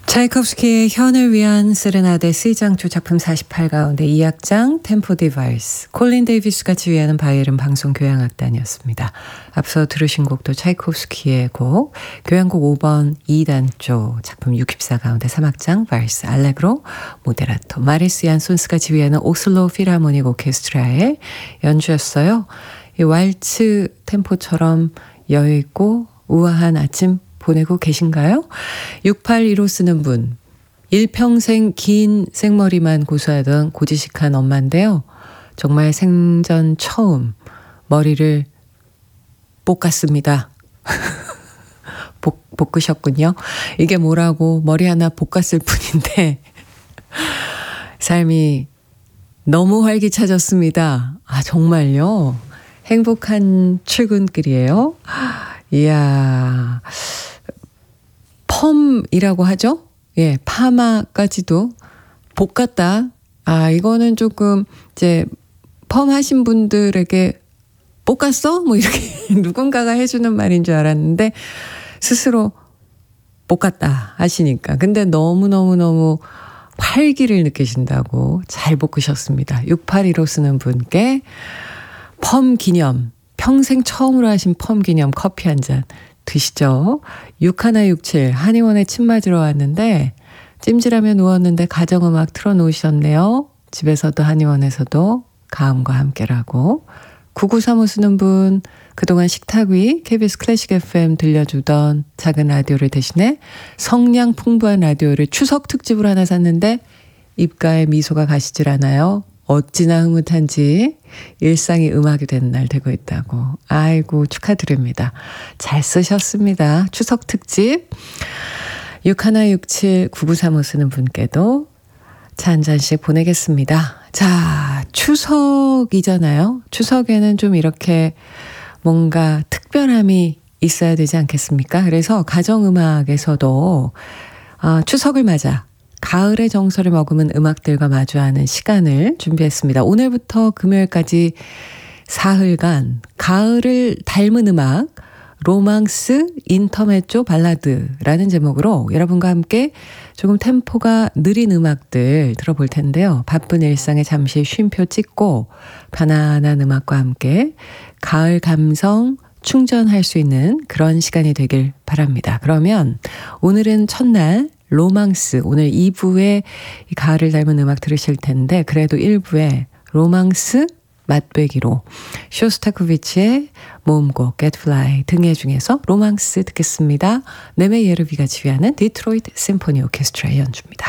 차이콥스키의 현을 위한 세레나데 C장조 작품 48 가운데 2악장 템포 디바이스, 콜린 데이비스가 지휘하는 바이에른 방송 교향악단이었습니다. 앞서 들으신 곡도 차이콥스키의 곡, 교향곡 5번 2단조 작품 64 가운데 3악장 발스, 알레그로, 모데라토, 마리스 얀손스가 지휘하는 오슬로 필하모닉 오케스트라의 연주였어요. 이 왈츠 템포처럼 여유있고 우아한 아침 보내고 계신가요? 681호 쓰는 분, 일평생 긴 생머리만 고수하던 고지식한 엄마인데요. 정말 생전 처음 머리를 볶았습니다. 볶으셨군요. 이게 뭐라고 머리 하나 볶았을 뿐인데 삶이 너무 활기차졌습니다. 아, 정말요? 행복한 출근길이에요. 이야, 펌이라고 하죠? 예, 파마까지도 볶았다. 아, 이거는 조금 이제 펌 하신 분들에게 볶았어? 뭐 이렇게 누군가가 해주는 말인 줄 알았는데 스스로 볶았다 하시니까. 근데 너무너무너무 활기를 느끼신다고 잘 볶으셨습니다. 6815 쓰는 분께 펌 기념, 평생 처음으로 하신 펌 기념 커피 한 잔 드시죠. 6167 한의원에 침 맞으러 왔는데 찜질하며 누웠는데 가정음악 틀어놓으셨네요. 집에서도 한의원에서도 가음과 함께라고. 9935 쓰는 분, 그동안 식탁 위 KBS 클래식 FM 들려주던 작은 라디오를 대신해 성량 풍부한 라디오를 추석 특집으로 하나 샀는데 입가에 미소가 가시질 않아요. 어찌나 흐뭇한지 일상이 음악이 된 날 되고 있다고. 아이고, 축하드립니다. 잘 쓰셨습니다. 추석 특집 6167 9935 쓰는 분께도 차 한 잔씩 보내겠습니다. 자, 추석이잖아요. 추석에는 좀 이렇게 뭔가 특별함이 있어야 되지 않겠습니까? 그래서 가정음악에서도 추석을 맞아 가을의 정서를 머금은 음악들과 마주하는 시간을 준비했습니다. 오늘부터 금요일까지 사흘간 가을을 닮은 음악, 로망스, 인터메조, 발라드라는 제목으로 여러분과 함께 조금 템포가 느린 음악들 들어볼 텐데요. 바쁜 일상에 잠시 쉼표 찍고 편안한 음악과 함께 가을 감성 충전할 수 있는 그런 시간이 되길 바랍니다. 그러면 오늘은 첫날 로망스, 오늘 2부에 가을을 닮은 음악 들으실 텐데 그래도 1부에 로망스 맛배기로 쇼스타코비치의 모음곡 Get Fly 등의 중에서 로망스 듣겠습니다. 네메 예르비가 지휘하는 디트로이트 심포니 오케스트라의 연주입니다.